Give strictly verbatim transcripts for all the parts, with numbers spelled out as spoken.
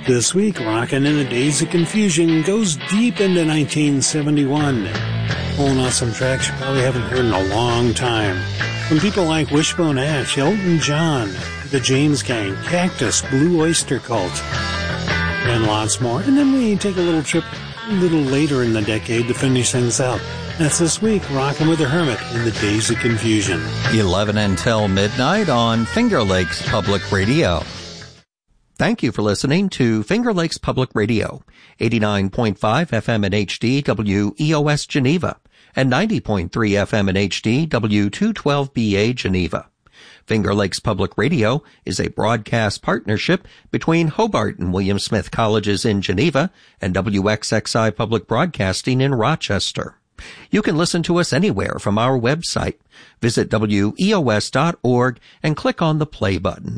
This week, Rockin' in the Days of Confusion goes deep into nineteen seventy-one. Pulling out some tracks you probably haven't heard in a long time. From people like Wishbone Ash, Elton John, The James Gang, Cactus, Blue Oyster Cult, and lots more. And then we take a little trip a little later in the decade to finish things out. That's this week, Rockin' with the Hermit in the Days of Confusion. eleven until midnight on Finger Lakes Public Radio. Thank you for listening to Finger Lakes Public Radio, eighty-nine point five F M in H D, W E O S Geneva, and ninety point three F M in H D, W two twelve B A Geneva. Finger Lakes Public Radio is a broadcast partnership between Hobart and William Smith Colleges in Geneva and W X X I Public Broadcasting in Rochester. You can listen to us anywhere from our website. Visit W E O S dot org and click on the play button.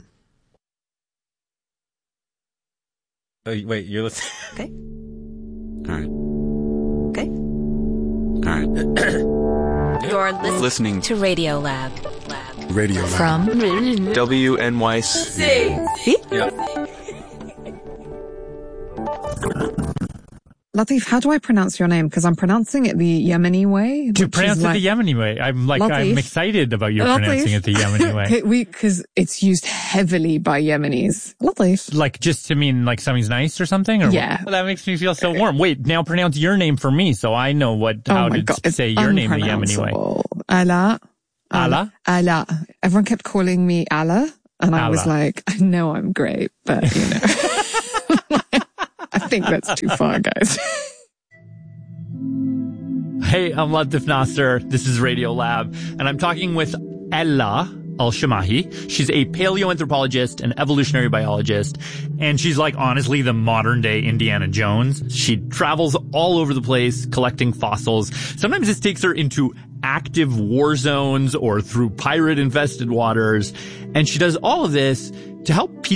Oh, wait, you're listening? Okay. All right. Okay. All right. You're listening, Listening to Radio Lab. Lab. Radio Lab. From W N Y C. See? Yeah. Latif, how do I pronounce your name? Because I'm pronouncing it the Yemeni way. To which pronounce is it like, the Yemeni way. I'm like, Latif. I'm excited about you Latif. pronouncing it the Yemeni way. we, because it's used heavily by Yemenis. Latif. Like, just to mean like something's nice or something? Or Yeah. Well, that makes me feel so warm. Wait, now pronounce your name for me so I know what, how oh my to God, say your name the Yemeni way. unpronounceable. Allah. Allah? Allah. Everyone kept calling me Allah. And I was Allah. like, I know I'm great, but you know. I think that's too far, guys. Hey, I'm Latif Nasser. This is Radio Lab, and I'm talking with Ella Al-Shamahi. She's a paleoanthropologist and evolutionary biologist, and she's like honestly the modern day Indiana Jones. She travels all over the place collecting fossils. Sometimes this takes her into active war zones or through pirate infested waters, and she does all of this to help people